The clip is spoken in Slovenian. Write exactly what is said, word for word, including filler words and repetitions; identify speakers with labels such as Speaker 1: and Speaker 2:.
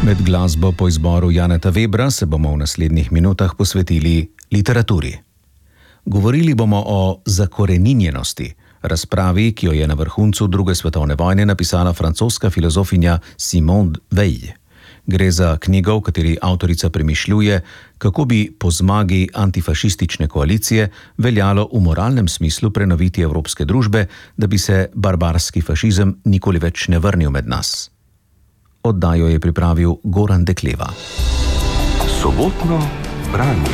Speaker 1: Med glasbo po izboru Janeta Webra se bomo v naslednjih minutah posvetili literaturi. Govorili bomo o zakoreninjenosti, razpravi, ki jo je na vrhuncu druge svetovne vojne napisala francoska filozofinja Simone Weil. Gre za knjigo, v kateri avtorica premišljuje, kako bi po zmagi antifašistične koalicije veljalo v moralnem smislu prenoviti evropske družbe, da bi se barbarski fašizem nikoli več ne vrnil med nas. Oddajo je pripravil Goran Dekleva.
Speaker 2: Sobotno branje.